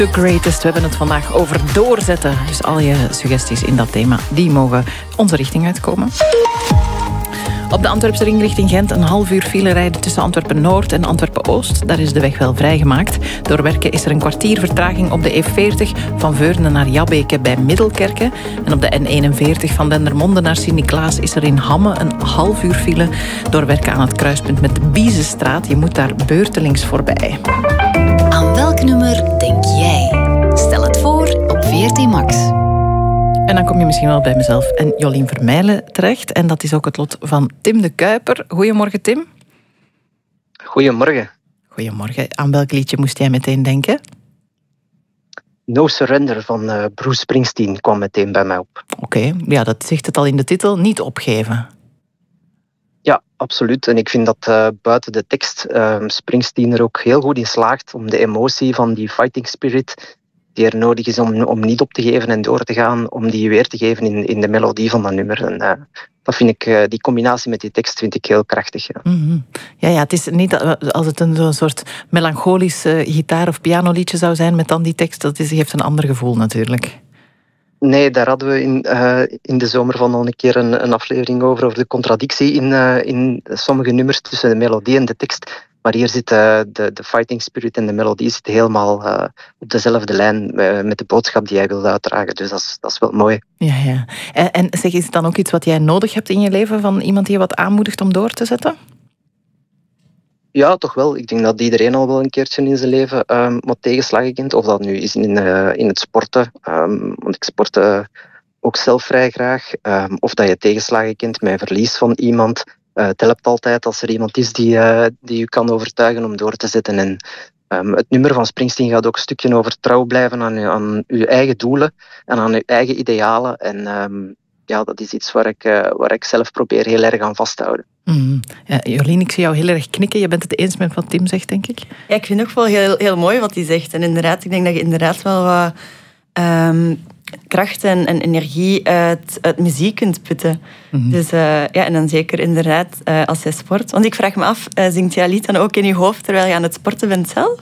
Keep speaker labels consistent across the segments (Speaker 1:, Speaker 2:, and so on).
Speaker 1: The Greatest. We hebben het vandaag over doorzetten. Dus al je suggesties in dat thema, die mogen onze richting uitkomen. Op de Antwerpse ring richting Gent een half uur file rijden tussen Antwerpen-Noord en Antwerpen-Oost. Daar is de weg wel vrijgemaakt. Door werken is er een kwartier vertraging op de E40 van Veurne naar Jabbeke bij Middelkerke. En op de N41 van Dendermonde naar Sint-Niklaas is er in Hamme een half uur file. Door werken aan het kruispunt met de Biezenstraat. Je moet daar beurtelings voorbij.
Speaker 2: Aan welk nummer denk jij? Stel het voor op VRT Max.
Speaker 1: En dan kom je misschien wel bij mezelf en Jolien Vermeijlen terecht. En dat is ook het lot van Tim de Kuiper. Goedemorgen, Tim.
Speaker 3: Goedemorgen.
Speaker 1: Goedemorgen. Aan welk liedje moest jij meteen denken?
Speaker 3: No Surrender van Bruce Springsteen kwam meteen bij mij op.
Speaker 1: Oké, ja, dat zegt het al in de titel. Niet opgeven.
Speaker 3: Ja, absoluut. En ik vind dat buiten de tekst Springsteen er ook heel goed in slaagt om de emotie van die fighting spirit die er nodig is om niet op te geven en door te gaan, om die weer te geven in de melodie van dat nummer. En dat vind ik, die combinatie met die tekst vind ik heel krachtig. Ja.
Speaker 1: Mm-hmm. Ja, het is niet als het een soort melancholisch gitaar- of pianoliedje zou zijn met dan die tekst, dat geeft een ander gevoel natuurlijk.
Speaker 3: Nee, daar hadden we in de zomer van nog een keer een aflevering over de contradictie in sommige nummers tussen de melodie en de tekst. Maar hier zit de fighting spirit en de melodie zitten helemaal op dezelfde lijn met de boodschap die jij wilde uitdragen. Dus dat is wel mooi.
Speaker 1: Ja. En zeg, is het dan ook iets wat jij nodig hebt in je leven van iemand die je wat aanmoedigt om door te zetten?
Speaker 3: Ja, toch wel. Ik denk dat iedereen al wel een keertje in zijn leven wat tegenslagen kent. Of dat nu is in het sporten. Want ik sport ook zelf vrij graag. Of dat je tegenslagen kent met verlies van iemand. Het helpt altijd als er iemand is die je kan overtuigen om door te zetten. En het nummer van Springsteen gaat ook een stukje over trouw blijven aan je eigen doelen en aan je eigen idealen. En dat is iets waar ik zelf probeer heel erg aan vast te houden.
Speaker 1: Mm. Ja, Jolien, ik zie jou heel erg knikken. Je bent het eens met wat Tim zegt, denk ik?
Speaker 4: Ja, ik vind ook wel heel, heel mooi wat hij zegt. En inderdaad, ik denk dat je inderdaad wel wat kracht en energie uit muziek kunt putten. Mm-hmm. Dus en dan zeker inderdaad als jij sport. Want ik vraag me af, zingt jij lied dan ook in je hoofd terwijl je aan het sporten bent zelf?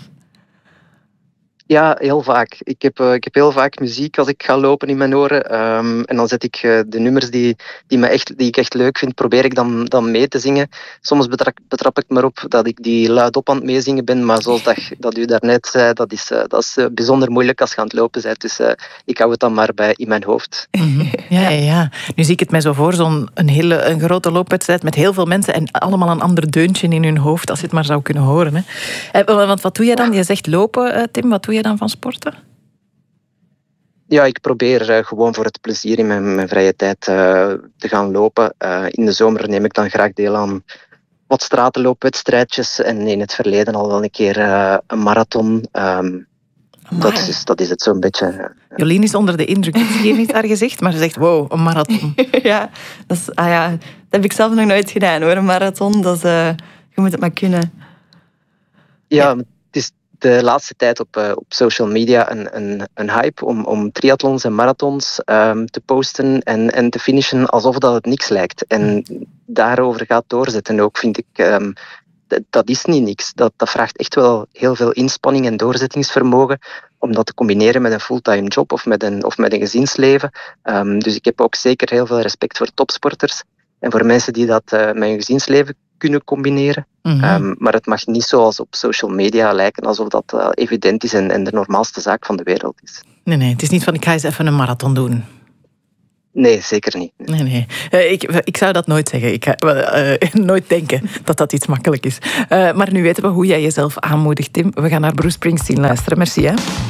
Speaker 3: Ja, heel vaak. Ik heb heel vaak muziek als ik ga lopen in mijn oren. En dan zet ik de nummers die ik echt leuk vind, probeer ik dan mee te zingen. Soms betrap ik me erop dat ik die luidop aan het meezingen ben. Maar zoals dat u daarnet zei, dat is bijzonder moeilijk als je aan het lopen bent. Dus ik hou het dan maar bij in mijn hoofd.
Speaker 1: Mm-hmm. Ja. Nu zie ik het mij zo voor, een grote loopwedstrijd met heel veel mensen en allemaal een ander deuntje in hun hoofd, als je het maar zou kunnen horen. Hè. Want wat doe jij dan? Je zegt lopen, Tim. Wat doe je dan van sporten?
Speaker 3: Ja, ik probeer gewoon voor het plezier in mijn vrije tijd te gaan lopen. In de zomer neem ik dan graag deel aan wat stratenloopwedstrijdjes en in het verleden al wel een keer een marathon. Dat is het zo'n beetje.
Speaker 1: Jolien is onder de indruk. Ik zie niet haar gezicht, maar ze zegt, wow, een marathon.
Speaker 4: Ja, dat heb ik zelf nog nooit gedaan hoor, een marathon. Je moet het maar kunnen.
Speaker 3: Ja, het is de laatste tijd op social media een hype om triathlons en marathons te posten en te finishen alsof dat het niks lijkt. En daarover gaat doorzetten ook, vind ik. Dat is niet niks. Dat vraagt echt wel heel veel inspanning en doorzettingsvermogen om dat te combineren met een fulltime job of met een gezinsleven. Dus ik heb ook zeker heel veel respect voor topsporters en voor mensen die dat met hun gezinsleven kunnen combineren. Mm-hmm. Maar het mag niet zoals op social media lijken alsof dat evident is en de normaalste zaak van de wereld is.
Speaker 1: Nee, het is niet van ik ga eens even een marathon doen.
Speaker 3: Nee, zeker niet.
Speaker 1: Nee. Ik zou dat nooit zeggen. Ik ga nooit denken dat iets makkelijk is. Maar nu weten we hoe jij jezelf aanmoedigt, Tim. We gaan naar Bruce Springsteen luisteren. Merci, hè.